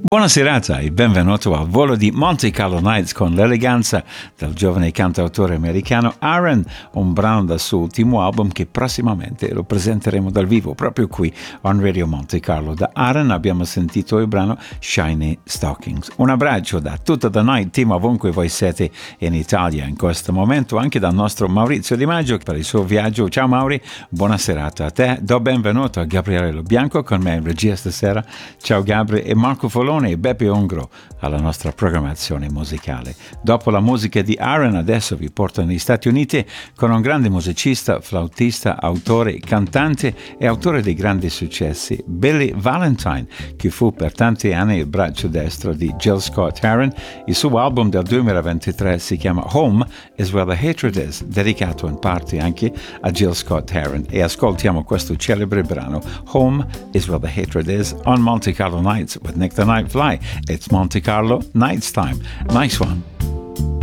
Buona serata e benvenuto al volo di Monte Carlo Nights con l'eleganza del giovane cantautore americano Aaron, un brano dal suo ultimo album che prossimamente lo presenteremo dal vivo proprio qui on Radio Monte Carlo. Da Aaron abbiamo sentito il brano Shiny Stockings. Un abbraccio da tutta The Night Team ovunque voi siete in Italia in questo momento, anche dal nostro Maurizio Di Maggio per il suo viaggio. Ciao Mauri, buona serata a te. Do benvenuto a Gabriele Lo Bianco con me in regia stasera. Ciao Gabri, e Marco Folone e Beppe Ongro alla nostra programmazione musicale. Dopo la musica di Aaron adesso vi porto negli Stati Uniti con un grande musicista, flautista, autore, cantante e autore di grandi successi, Billy Valentine, che fu per tanti anni il braccio destro di Jill Scott Heron. Il suo album del 2023 si chiama Home is Where the Hatred Is, dedicato in parte anche a Jill Scott Heron, e ascoltiamo questo celebre brano Home is Where the Hatred Is on Monte Carlo Nights with Nick the Night Fly. It's Monte Carlo Nights time. Nice one.